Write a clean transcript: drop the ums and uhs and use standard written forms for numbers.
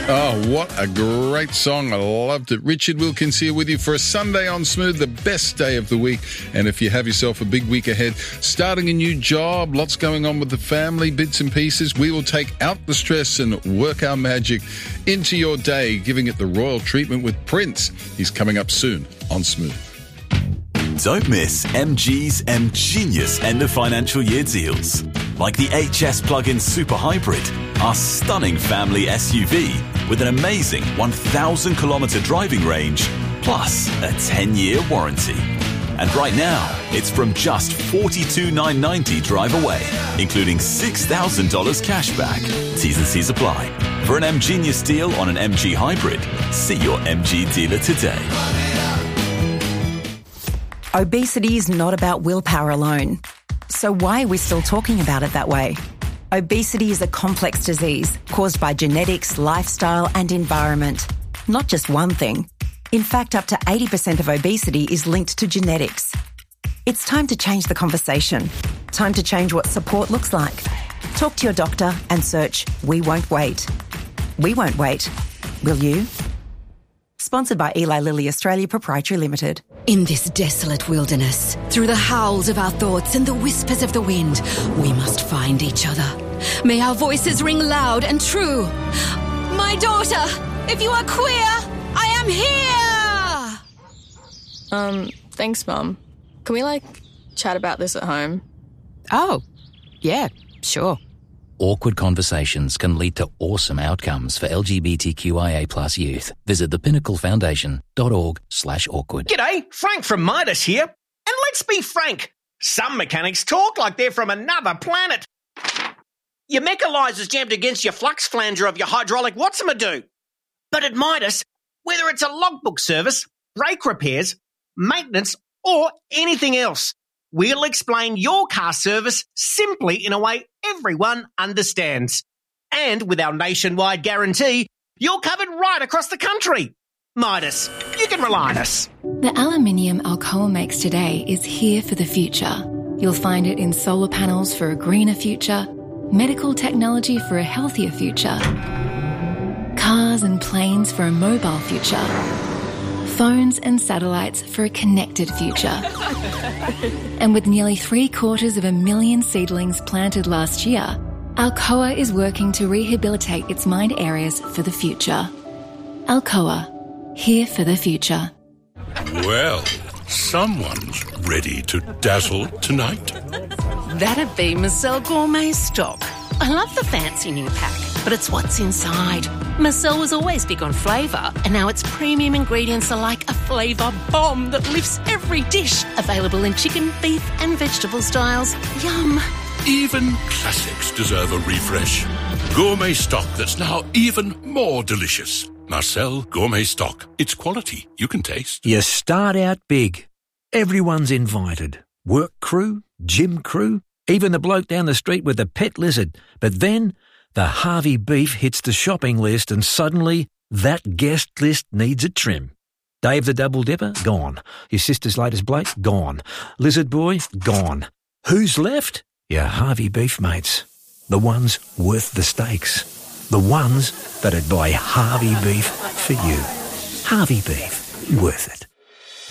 Oh, what a great song. I loved it. Richard Wilkins here with you for a Sunday on Smooth, the best day of the week. And if you have yourself a big week ahead, starting a new job, lots going on with the family, bits and pieces, we will take out the stress and work our magic into your day, giving it the royal treatment with Prince. He's coming up soon on Smooth. Don't miss MG's M-Genius end of financial year deals. Like the HS plug-in Super Hybrid, our stunning family SUV with an amazing 1,000 kilometre driving range, plus a 10-year warranty. And right now, it's from just $42,990 drive away, including $6,000 cash back. T's and C's apply. For an M-Genius deal on an MG Hybrid, see your MG dealer today. Obesity is not about willpower alone. So why are we still talking about it that way? Obesity is a complex disease caused by genetics, lifestyle and environment. Not just one thing. In fact, up to 80% of obesity is linked to genetics. It's time to change the conversation. Time to change what support looks like. Talk to your doctor and search We Won't Wait. We won't wait. Will you? Sponsored by Eli Lilly Australia Proprietary Limited. In this desolate wilderness, through the howls of our thoughts and the whispers of the wind, we must find each other. May our voices ring loud and true. My daughter, if you are queer, I am here! Thanks, Mum. Can we, chat about this at home? Oh, yeah, sure. Awkward conversations can lead to awesome outcomes for LGBTQIA+ youth. Visit thepinnaclefoundation.org/awkward. G'day, Frank from Midas here. And let's be frank, some mechanics talk like they're from another planet. Your mechalizer's jammed against your flux flanger of your hydraulic what's-a-do. But at Midas, whether it's a logbook service, brake repairs, maintenance, or anything else, we'll explain your car service simply in a way everyone understands. And with our nationwide guarantee, you're covered right across the country. Midas, you can rely on us. The aluminium Alcoa makes today is here for the future. You'll find it in solar panels for a greener future, medical technology for a healthier future, cars and planes for a mobile future, phones and satellites for a connected future. And with nearly 750,000 seedlings planted last year, Alcoa is working to rehabilitate its mined areas for the future. Alcoa, here for the future. Well, someone's ready to dazzle tonight. That'd be Marcel Gourmet Stock. I love the fancy new pack, but it's what's inside. Marcel was always big on flavour, and now its premium ingredients are like a flavour bomb that lifts every dish. Available in chicken, beef and vegetable styles. Yum. Even classics deserve a refresh. Gourmet stock that's now even more delicious. Marcel Gourmet Stock. It's quality you can taste. You start out big. Everyone's invited. Work crew, gym crew, even the bloke down the street with the pet lizard. But then the Harvey beef hits the shopping list and suddenly that guest list needs a trim. Dave the Double Dipper? Gone. His sister's latest Blake? Gone. Lizard Boy? Gone. Who's left? Your Harvey beef mates. The ones worth the stakes. The ones that'd buy Harvey beef for you. Harvey beef. Worth it.